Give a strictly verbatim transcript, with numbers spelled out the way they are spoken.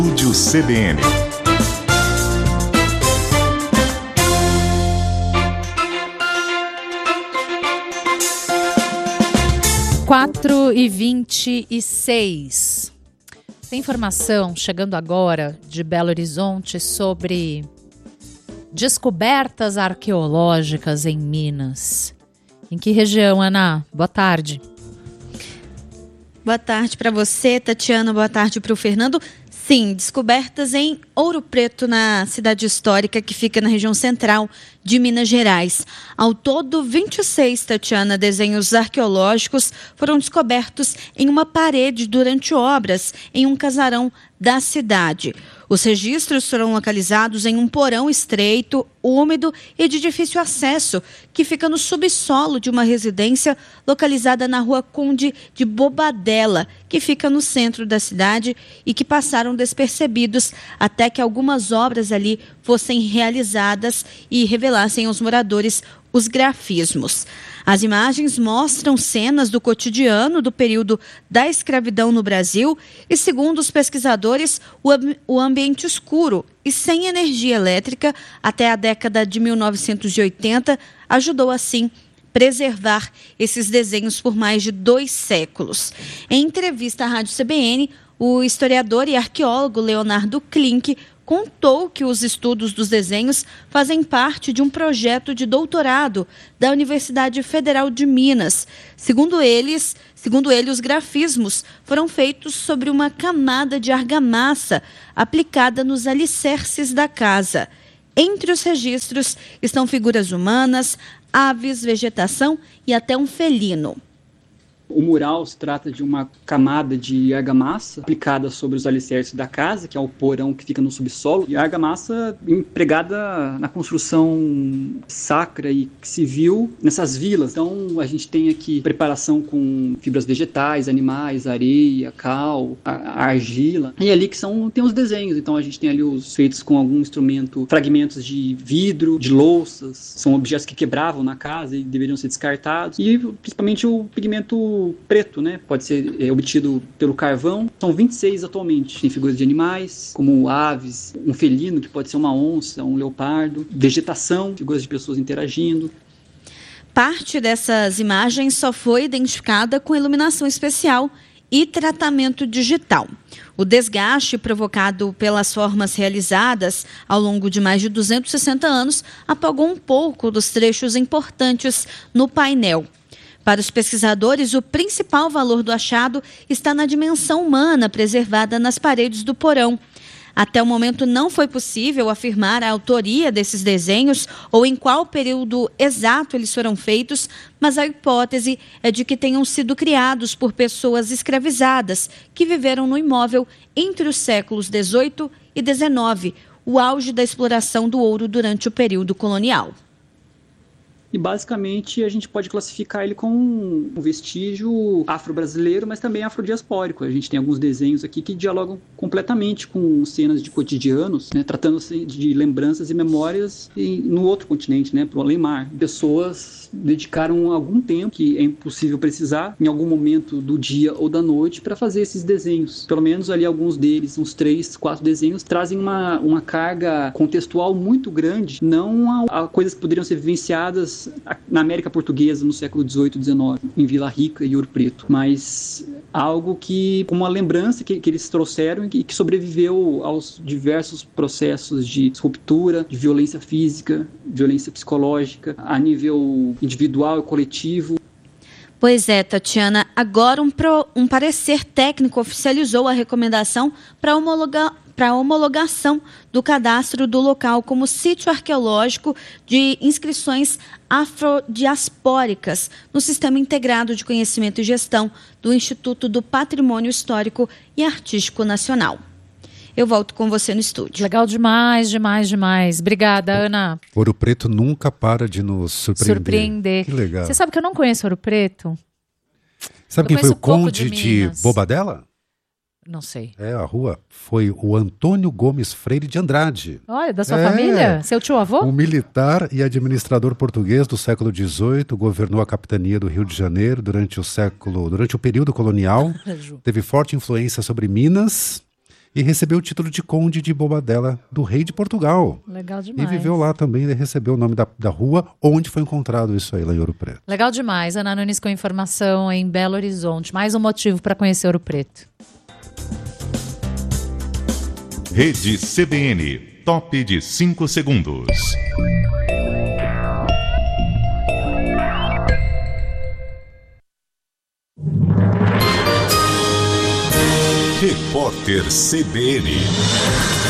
Estúdio C B N. quatro e vinte e seis. Tem informação chegando agora de Belo Horizonte sobre descobertas arqueológicas em Minas. Em que região, Ana? Boa tarde. Boa tarde para você, Tatiana. Boa tarde para o Fernando. Sim, descobertas em Ouro Preto, na cidade histórica que fica na região central de Minas Gerais. Ao todo, vinte e seis, Tatiana, desenhos arqueológicos foram descobertos em uma parede durante obras em um casarão da cidade. Os registros foram localizados em um porão estreito, úmido e de difícil acesso, que fica no subsolo de uma residência localizada na rua Conde de Bobadela, que fica no centro da cidade e que passaram despercebidos até que algumas obras ali fossem realizadas e revelassem aos moradores os grafismos. As imagens mostram cenas do cotidiano do período da escravidão no Brasil e, segundo os pesquisadores, o, o ambiente escuro e sem energia elétrica até a década de mil novecentos e oitenta ajudou, assim, preservar esses desenhos por mais de dois séculos. Em entrevista à Rádio C B N, o historiador e arqueólogo Leonardo Klink contou que os estudos dos desenhos fazem parte de um projeto de doutorado da Universidade Federal de Minas. Segundo eles, segundo ele, os grafismos foram feitos sobre uma camada de argamassa aplicada nos alicerces da casa. Entre os registros estão figuras humanas, aves, vegetação e até um felino. O mural se trata de uma camada de argamassa aplicada sobre os alicerces da casa, que é o porão que fica no subsolo, e a argamassa empregada na construção sacra e civil nessas vilas. Então a gente tem aqui preparação com fibras vegetais, animais, areia, cal, a, a argila, e ali que são, tem os desenhos. Então a gente tem ali os feitos com algum instrumento, fragmentos de vidro, de louças, são objetos que quebravam na casa e deveriam ser descartados, e principalmente o pigmento preto, né? Pode ser é, obtido pelo carvão. São vinte e seis atualmente. Tem figuras de animais, como aves, um felino, que pode ser uma onça, um leopardo, vegetação, figuras de pessoas interagindo. Parte dessas imagens só foi identificada com iluminação especial e tratamento digital. O desgaste provocado pelas formas realizadas ao longo de mais de duzentos e sessenta anos apagou um pouco dos trechos importantes no painel. Para os pesquisadores, o principal valor do achado está na dimensão humana preservada nas paredes do porão. Até o momento não foi possível afirmar a autoria desses desenhos ou em qual período exato eles foram feitos, mas a hipótese é de que tenham sido criados por pessoas escravizadas que viveram no imóvel entre os séculos dezoito e dezenove, o auge da exploração do ouro durante o período colonial. E basicamente a gente pode classificar ele como um vestígio afro-brasileiro, mas também afrodiaspórico. A gente tem alguns desenhos aqui que dialogam completamente com cenas de cotidianos, né, tratando-se de lembranças e memórias em, no outro continente, né, para o além-mar. Pessoas dedicaram algum tempo, que é impossível precisar, em algum momento do dia ou da noite, para fazer esses desenhos. Pelo menos ali alguns deles, uns três, quatro desenhos, trazem uma, uma carga contextual muito grande, não a, a coisas que poderiam ser vivenciadas na América Portuguesa no século dezoito e dezenove, em Vila Rica e Ouro Preto, mas algo que, uma lembrança que, que eles trouxeram e que sobreviveu aos diversos processos de ruptura, de violência física, violência psicológica, a nível individual e coletivo. Pois é, Tatiana, agora um, pro, um parecer técnico oficializou a recomendação para homologar para a homologação do cadastro do local como sítio arqueológico de inscrições afrodiaspóricas no Sistema Integrado de Conhecimento e Gestão do Instituto do Patrimônio Histórico e Artístico Nacional. Eu volto com você no estúdio. Legal demais, demais, demais. Obrigada, Ana. Ouro Preto nunca para de nos surpreender. Surpreender. Que legal. Você sabe que eu não conheço Ouro Preto? Sabe eu quem foi o pouco conde de, de Bobadela? Não sei. É, a rua foi o Antônio Gomes Freire de Andrade. Olha, da sua é, família? Seu tio-avô? Um militar e administrador português do século dezoito, governou a capitania do Rio de Janeiro durante o século, durante o período colonial, teve forte influência sobre Minas e recebeu o título de Conde de Bobadela do rei de Portugal. Legal demais. E viveu lá também, ele recebeu o nome da, da rua onde foi encontrado isso aí, lá em Ouro Preto. Legal demais. Ana Nunes com informação em Belo Horizonte. Mais um motivo para conhecer Ouro Preto. Rede C B N, top de cinco segundos. Repórter C B N.